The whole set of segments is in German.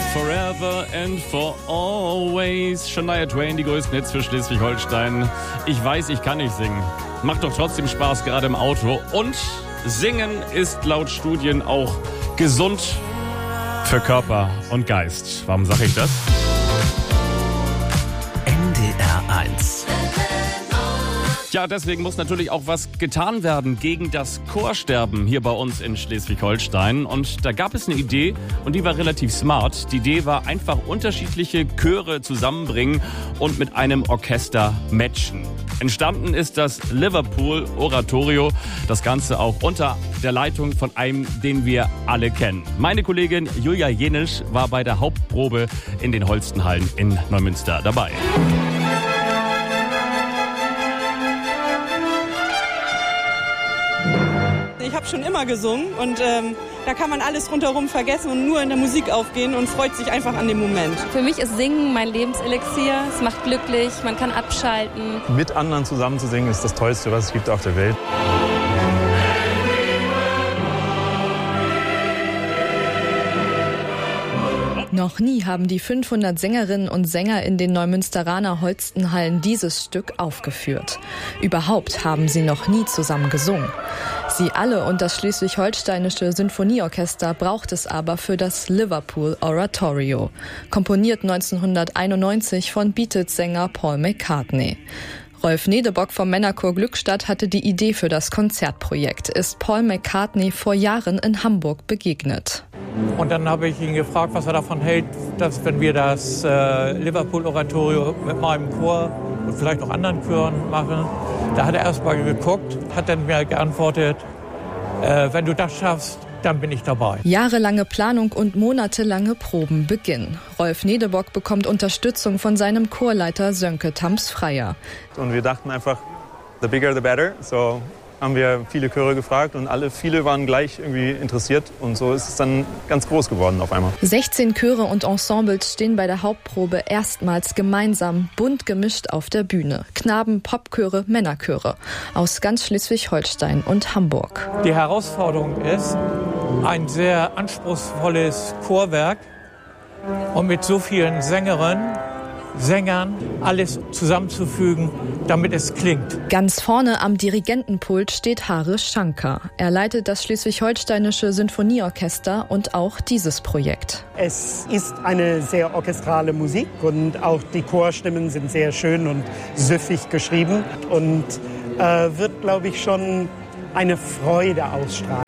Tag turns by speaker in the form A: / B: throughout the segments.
A: Forever and for always. Shania Twain, die größten Hits für Schleswig-Holstein. Ich weiß, ich kann nicht singen. Macht doch trotzdem Spaß, gerade im Auto. Und Singen ist laut Studien auch gesund für Körper und Geist. Warum sage ich das?
B: NDR 1.
A: Ja, deswegen muss natürlich auch was getan werden gegen das Chorsterben hier bei uns in Schleswig-Holstein. Und da gab es eine Idee und die war relativ smart. Die Idee war einfach unterschiedliche Chöre zusammenbringen und mit einem Orchester matchen. Entstanden ist das Liverpool Oratorio. Das Ganze auch unter der Leitung von einem, den wir alle kennen. Meine Kollegin Julia Jenisch war bei der Hauptprobe in den Holstenhallen in Neumünster dabei.
C: Ich habe schon immer gesungen und da kann man alles rundherum vergessen und nur in der Musik aufgehen und freut sich einfach an dem Moment.
D: Für mich ist Singen mein Lebenselixier. Es macht glücklich, man kann abschalten.
E: Mit anderen zusammen zu singen ist das Tollste, was es gibt auf der Welt.
F: Noch nie haben die 500 Sängerinnen und Sänger in den Neumünsteraner Holstenhallen dieses Stück aufgeführt. Überhaupt haben sie noch nie zusammen gesungen. Sie alle und das schleswig-holsteinische Sinfonieorchester braucht es aber für das Liverpool Oratorio, komponiert 1991 von Beatles-Sänger Paul McCartney. Rolf Nedebock vom Männerchor Glückstadt hatte die Idee für das Konzertprojekt, ist Paul McCartney vor Jahren in Hamburg begegnet.
G: Und dann habe ich ihn gefragt, was er davon hält, dass wenn wir das Liverpool-Oratorio mit meinem Chor und vielleicht noch anderen Chören machen. Da hat er erst mal geguckt, hat dann mir geantwortet, wenn du das schaffst, dann bin ich dabei.
F: Jahrelange Planung und monatelange Proben beginnen. Rolf Nedebock bekommt Unterstützung von seinem Chorleiter Sönke Thams-Freier.
E: Und wir dachten einfach, the bigger the better. So haben wir viele Chöre gefragt und viele waren gleich irgendwie interessiert. Und so ist es dann ganz groß geworden auf einmal.
F: 16 Chöre und Ensembles stehen bei der Hauptprobe erstmals gemeinsam, bunt gemischt auf der Bühne. Knaben, Popchöre, Männerchöre aus ganz Schleswig-Holstein und Hamburg.
G: Die Herausforderung ist, ein sehr anspruchsvolles Chorwerk und mit so vielen Sängerinnen, Sängern alles zusammenzufügen, damit es klingt.
F: Ganz vorne am Dirigentenpult steht Harish Shankar. Er leitet das schleswig-holsteinische Sinfonieorchester und auch dieses Projekt.
H: Es ist eine sehr orchestrale Musik und auch die Chorstimmen sind sehr schön und süffig geschrieben und wird, glaube ich, schon eine Freude ausstrahlen.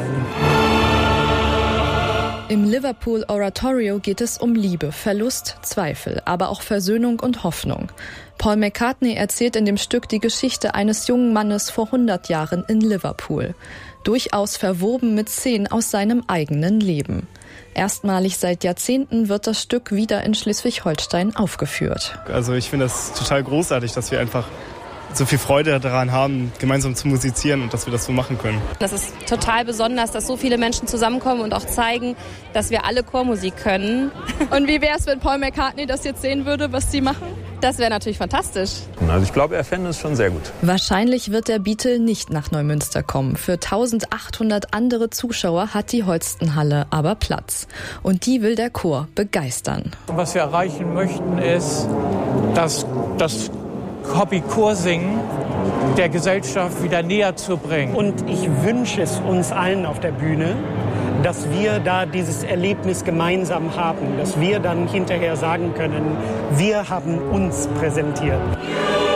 F: Im Liverpool Oratorio geht es um Liebe, Verlust, Zweifel, aber auch Versöhnung und Hoffnung. Paul McCartney erzählt in dem Stück die Geschichte eines jungen Mannes vor 100 Jahren in Liverpool. Durchaus verwoben mit Szenen aus seinem eigenen Leben. Erstmalig seit Jahrzehnten wird das Stück wieder in Schleswig-Holstein aufgeführt.
I: Also ich finde das total großartig, dass wir einfach so viel Freude daran haben, gemeinsam zu musizieren und dass wir das so machen können.
D: Das ist total besonders, dass so viele Menschen zusammenkommen und auch zeigen, dass wir alle Chormusik können.
J: Und wie wäre es, wenn Paul McCartney das jetzt sehen würde, was Sie machen?
D: Das wäre natürlich fantastisch.
E: Also ich glaube, er fände es schon sehr gut.
F: Wahrscheinlich wird der Beatle nicht nach Neumünster kommen. Für 1800 andere Zuschauer hat die Holstenhalle aber Platz. Und die will der Chor begeistern.
G: Was wir erreichen möchten, ist, dass das Hobby-Chorsingen der Gesellschaft wieder näher zu bringen.
H: Und ich wünsche es uns allen auf der Bühne, dass wir da dieses Erlebnis gemeinsam haben, dass wir dann hinterher sagen können, wir haben uns präsentiert.